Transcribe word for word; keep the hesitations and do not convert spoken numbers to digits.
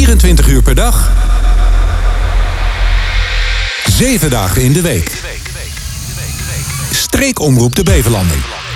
vierentwintig uur per dag. Zeven dagen in de week. Streekomroep de Beverlanden.